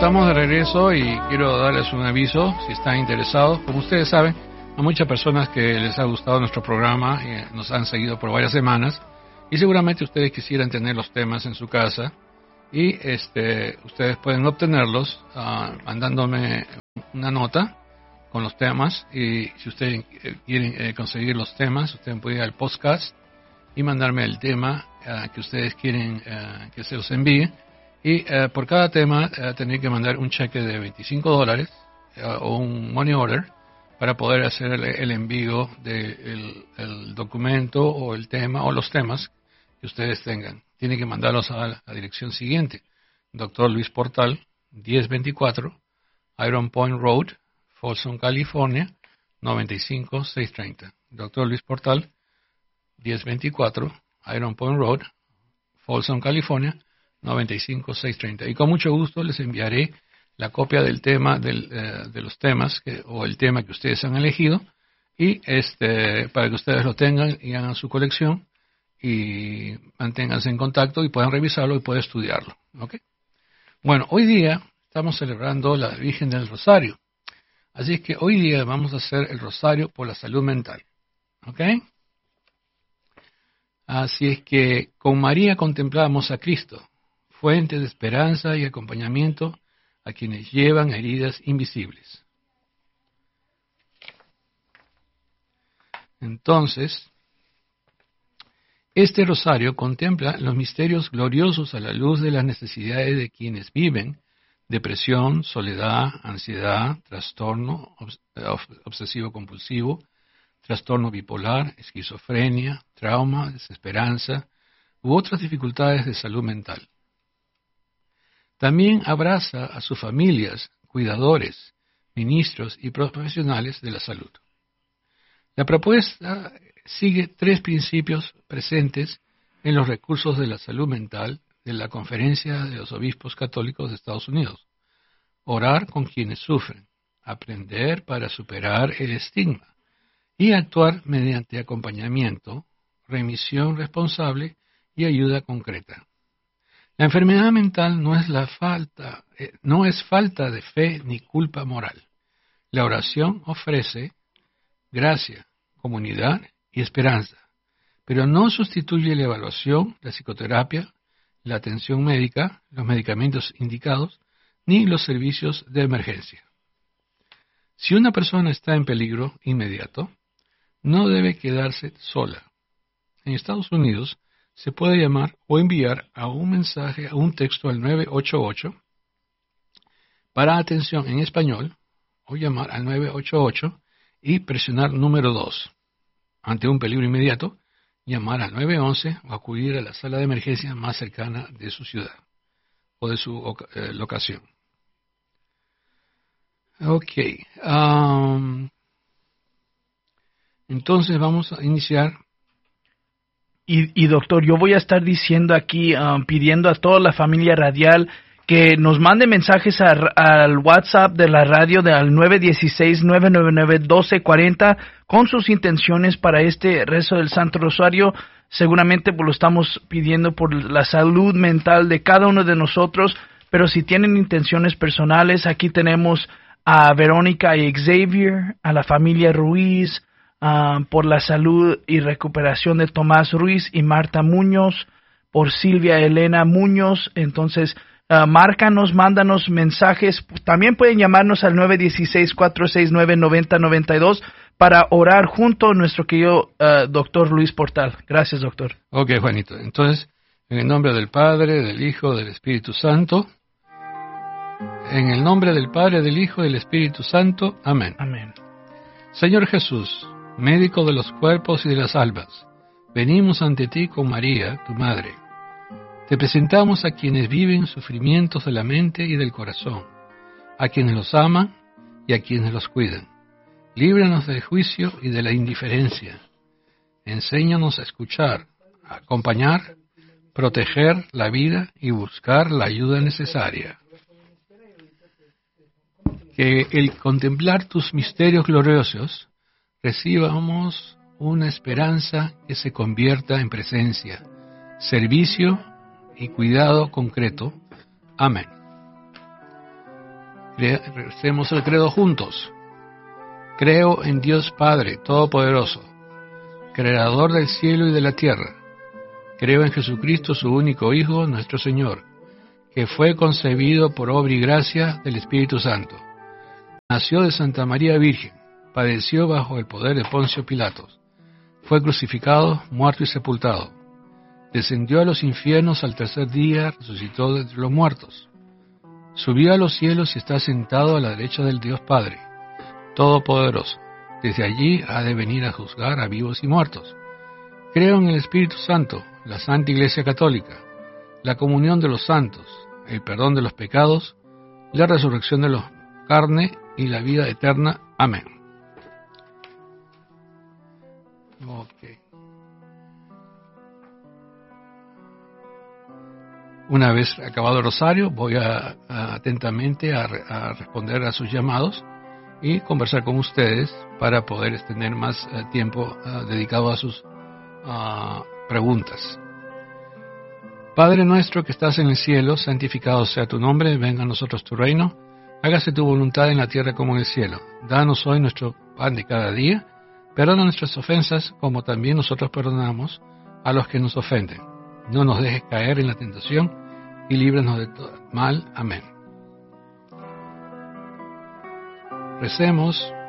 estamos de regreso y quiero darles un aviso si están interesados. Como ustedes saben, hay muchas personas que les ha gustado nuestro programa y nos han seguido por varias semanas y seguramente ustedes quisieran tener los temas en su casa y ustedes pueden obtenerlos mandándome una nota con los temas, y si ustedes quieren conseguir los temas, ustedes pueden ir al podcast y mandarme el tema que ustedes quieren que se los envíe. Y por cada tema tendré que mandar un cheque de $25 o un money order para poder hacer el envío del el documento o el tema o los temas que ustedes tengan. Tienen que mandarlos a la dirección siguiente: Dr. Luis Portal, 1024 Iron Point Road, Folsom, California, 95630. Dr. Luis Portal, 1024 Iron Point Road, Folsom, California, 95630. Y con mucho gusto les enviaré la copia del tema de los temas o el tema que ustedes han elegido, y para que ustedes lo tengan y hagan su colección y manténganse en contacto y puedan revisarlo y puedan estudiarlo. ¿Ok? Bueno, hoy día estamos celebrando la Virgen del Rosario, así es que hoy día vamos a hacer el Rosario por la salud mental. ¿Ok? Así es que con María contemplamos a Cristo, fuente de esperanza y acompañamiento a quienes llevan heridas invisibles. Entonces, este rosario contempla los misterios gloriosos a la luz de las necesidades de quienes viven depresión, soledad, ansiedad, trastorno obsesivo-compulsivo, trastorno bipolar, esquizofrenia, trauma, desesperanza u otras dificultades de salud mental. También abraza a sus familias, cuidadores, ministros y profesionales de la salud. La propuesta sigue 3 principios presentes en los recursos de la salud mental de la Conferencia de los Obispos Católicos de Estados Unidos: orar con quienes sufren, aprender para superar el estigma y actuar mediante acompañamiento, remisión responsable y ayuda concreta. La enfermedad mental no es falta de fe ni culpa moral. La oración ofrece gracia, comunidad y esperanza, pero no sustituye la evaluación, la psicoterapia, la atención médica, los medicamentos indicados, ni los servicios de emergencia. Si una persona está en peligro inmediato, no debe quedarse sola. En Estados Unidos se puede llamar o enviar un texto al 988 para atención en español, o llamar al 988 y presionar número 2. Ante un peligro inmediato, llamar al 911 o acudir a la sala de emergencia más cercana de su ciudad o de su locación. Ok. Entonces vamos a iniciar. Y doctor, yo voy a estar diciendo aquí, pidiendo a toda la familia radial que nos mande mensajes al WhatsApp de la radio al 916-999-1240 con sus intenciones para este rezo del Santo Rosario. Seguramente pues, lo estamos pidiendo por la salud mental de cada uno de nosotros, pero si tienen intenciones personales, aquí tenemos a Verónica y Xavier, a la familia Ruiz, por la salud y recuperación de Tomás Ruiz y Marta Muñoz, por Silvia Elena Muñoz. Entonces, márcanos, mándanos mensajes. También pueden llamarnos al 916-469-9092 para orar junto a nuestro querido doctor Luis Portal. Gracias, doctor. Ok, Juanito. Entonces, en el nombre del Padre, del Hijo, del Espíritu Santo. En el nombre del Padre, del Hijo y del Espíritu Santo. Amén. Amén. Señor Jesús, médico de los cuerpos y de las almas, venimos ante ti con María, tu Madre. Te presentamos a quienes viven sufrimientos de la mente y del corazón, a quienes los aman y a quienes los cuidan. Líbranos del juicio y de la indiferencia. Enséñanos a escuchar, a acompañar, proteger la vida y buscar la ayuda necesaria. Que el contemplar tus misterios gloriosos recibamos una esperanza que se convierta en presencia, servicio y cuidado concreto. Amén. Recemos el credo juntos. Creo en Dios Padre Todopoderoso, Creador del cielo y de la tierra. Creo en Jesucristo, su único Hijo, nuestro Señor, que fue concebido por obra y gracia del Espíritu Santo. Nació de Santa María Virgen, padeció bajo el poder de Poncio Pilatos, fue crucificado, muerto y sepultado. Descendió a los infiernos, al tercer día resucitó de entre los muertos. Subió a los cielos y está sentado a la derecha del Dios Padre Todopoderoso. Desde allí ha de venir a juzgar a vivos y muertos. Creo en el Espíritu Santo, la Santa Iglesia Católica, la comunión de los santos, el perdón de los pecados, la resurrección de la carne y la vida eterna. Amén. Okay. Una vez acabado el rosario, voy atentamente a responder a sus llamados y conversar con ustedes para poder tener más tiempo dedicado a sus preguntas. Padre nuestro que estás en el cielo, santificado sea tu nombre, venga a nosotros tu reino, hágase tu voluntad en la tierra como en el cielo. Danos hoy nuestro pan de cada día, perdona nuestras ofensas como también nosotros perdonamos a los que nos ofenden. No nos dejes caer en la tentación y líbranos de todo mal. Amén. Recemos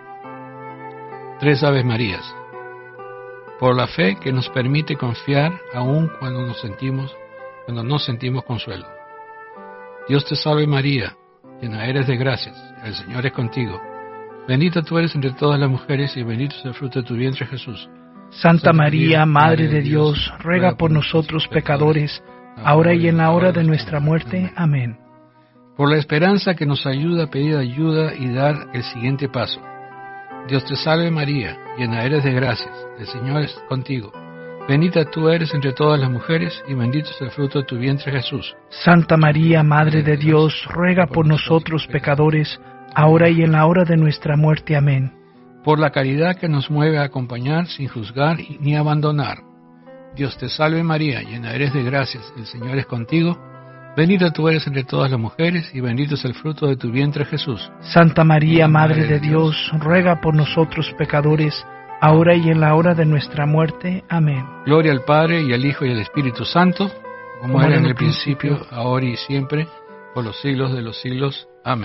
3 Aves Marías, por la fe que nos permite confiar aun cuando no sentimos consuelo. Dios te salve María, llena eres de gracias, el Señor es contigo. Bendita tú eres entre todas las mujeres y bendito es el fruto de tu vientre Jesús. Santa María, Madre de Dios, ruega por nosotros pecadores, ahora y en la hora de nuestra muerte. Amén. Por la esperanza que nos ayuda a pedir ayuda y dar el siguiente paso. Dios te salve María, llena eres de gracias, el Señor es contigo. Bendita tú eres entre todas las mujeres y bendito es el fruto de tu vientre Jesús. Santa María, Madre de Dios, ruega por nosotros pecadores, ahora y en la hora de nuestra muerte. Amén. Por la caridad que nos mueve a acompañar sin juzgar ni abandonar. Dios te salve María, llena eres de gracias, el Señor es contigo. Bendita tú eres entre todas las mujeres y bendito es el fruto de tu vientre Jesús. Santa María, Madre de Dios, ruega por nosotros pecadores, ahora y en la hora de nuestra muerte. Amén. Gloria al Padre y al Hijo y al Espíritu Santo, como era en el principio, ahora y siempre, por los siglos de los siglos. Amén.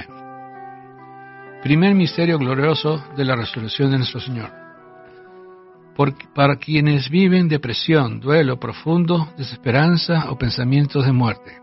Primer misterio glorioso de la resurrección de nuestro Señor. Para quienes viven depresión, duelo profundo, desesperanza o pensamientos de muerte.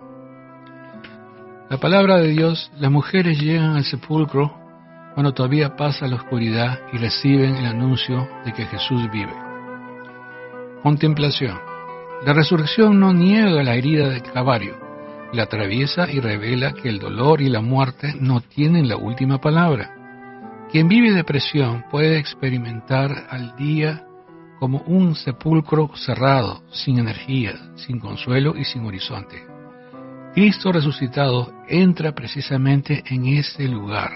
La palabra de Dios, las mujeres llegan al sepulcro cuando todavía pasa la oscuridad y reciben el anuncio de que Jesús vive. Contemplación. La resurrección no niega la herida del Calvario, la atraviesa y revela que el dolor y la muerte no tienen la última palabra. Quien vive depresión puede experimentar al día como un sepulcro cerrado, sin energía, sin consuelo y sin horizonte. Cristo resucitado entra precisamente en ese lugar.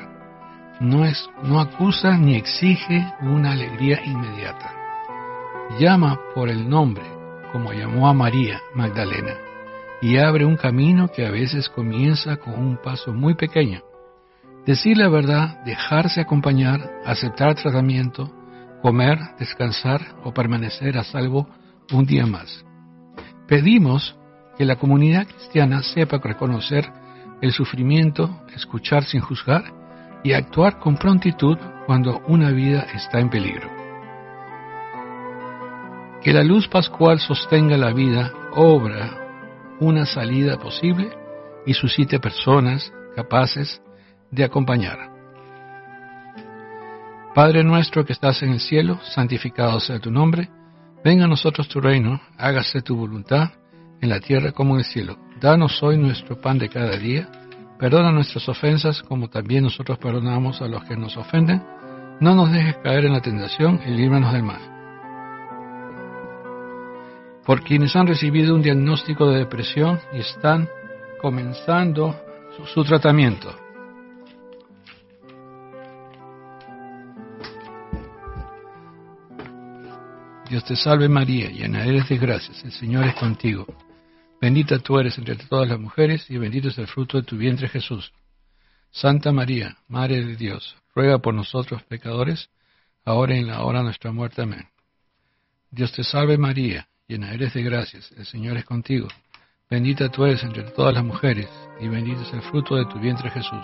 No acusa ni exige una alegría inmediata. Llama por el nombre, como llamó a María Magdalena, y abre un camino que a veces comienza con un paso muy pequeño. Decir la verdad, dejarse acompañar, aceptar tratamiento, comer, descansar o permanecer a salvo un día más. Pedimos que la comunidad cristiana sepa reconocer el sufrimiento, escuchar sin juzgar y actuar con prontitud cuando una vida está en peligro. Que la luz pascual sostenga la vida, obra una salida posible y suscite personas capaces de acompañar. Padre nuestro que estás en el cielo, santificado sea tu nombre, venga a nosotros tu reino, hágase tu voluntad en la tierra como en el cielo. Danos hoy nuestro pan de cada día, perdona nuestras ofensas como también nosotros perdonamos a los que nos ofenden. No nos dejes caer en la tentación y líbranos del mal. Por quienes han recibido un diagnóstico de depresión y están comenzando su tratamiento. Dios te salve María, llena eres de gracias, el Señor es contigo. Bendita tú eres entre todas las mujeres y bendito es el fruto de tu vientre Jesús. Santa María, Madre de Dios, ruega por nosotros pecadores, ahora y en la hora de nuestra muerte. Amén. Dios te salve María, llena eres de gracias, el Señor es contigo. Bendita tú eres entre todas las mujeres, y bendito es el fruto de tu vientre Jesús.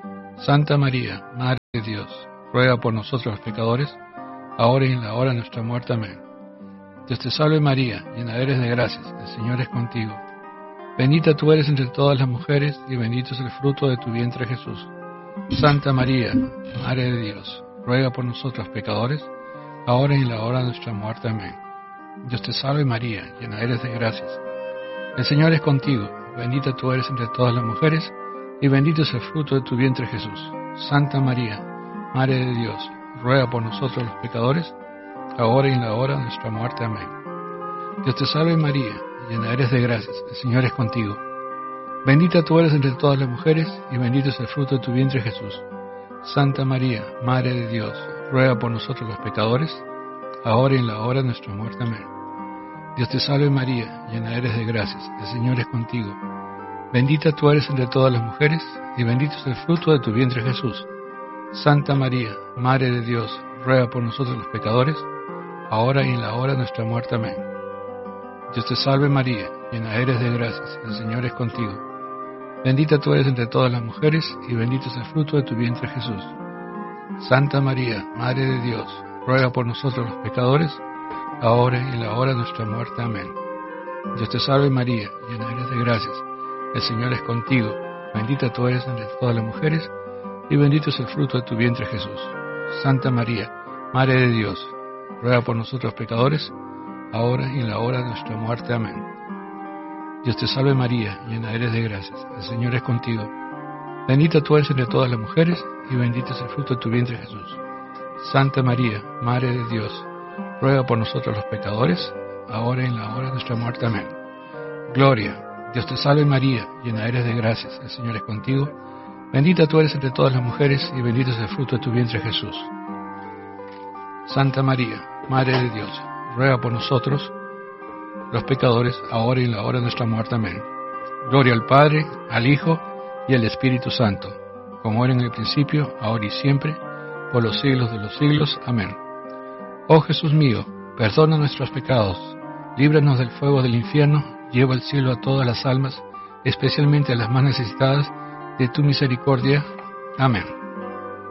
Santa María, Madre de Dios, ruega por nosotros los pecadores, ahora y en la hora de nuestra muerte. Amén. Dios te salve María, llena eres de gracias, el Señor es contigo. Bendita tú eres entre todas las mujeres, y bendito es el fruto de tu vientre Jesús. Santa María, Madre de Dios, ruega por nosotros pecadores, ahora y en la hora de nuestra muerte. Amén. Dios te salve María, llena eres de gracias. El Señor es contigo, bendita tú eres entre todas las mujeres, y bendito es el fruto de tu vientre Jesús. Santa María, Madre de Dios, ruega por nosotros los pecadores, ahora y en la hora de nuestra muerte. Amén. Dios te salve María, llena eres de gracias, el Señor es contigo. Bendita tú eres entre todas las mujeres, y bendito es el fruto de tu vientre Jesús. Santa María, Madre de Dios, ruega por nosotros los pecadores, ahora y en la hora de nuestra muerte. Amén. Dios te salve María, llena eres de gracias, el Señor es contigo. Bendita tú eres entre todas las mujeres, y bendito es el fruto de tu vientre Jesús. Santa María, Madre de Dios, ruega por nosotros los pecadores, ahora y en la hora de nuestra muerte. Amén. Dios te salve María, llena eres de gracias, el Señor es contigo. Bendita tú eres entre todas las mujeres, y bendito es el fruto de tu vientre Jesús. Santa María, Madre de Dios, ruega por nosotros los pecadores, ahora y en la hora de nuestra muerte. Amén. Dios te salve María, llena eres de gracias, el Señor es contigo. Bendita tú eres entre todas las mujeres, y bendito es el fruto de tu vientre Jesús. Santa María, Madre de Dios, ruega por nosotros pecadores, ahora y en la hora de nuestra muerte. Amén. Dios te salve María, llena eres de gracias, el Señor es contigo. Bendita tú eres entre todas las mujeres, y bendito es el fruto de tu vientre Jesús. Santa María, Madre de Dios, ruega por nosotros los pecadores, ahora y en la hora de nuestra muerte. Amén. Gloria. Dios te salve María, llena eres de gracias, el Señor es contigo. Bendita tú eres entre todas las mujeres, y bendito es el fruto de tu vientre Jesús. Santa María, Madre de Dios, ruega por nosotros los pecadores, ahora y en la hora de nuestra muerte. Amén. Gloria al Padre, al Hijo y al Espíritu Santo, como era en el principio, ahora y siempre, por los siglos de los siglos. Amén. Oh Jesús mío, perdona nuestros pecados, líbranos del fuego del infierno, lleva al cielo a todas las almas, especialmente a las más necesitadas de tu misericordia. Amén.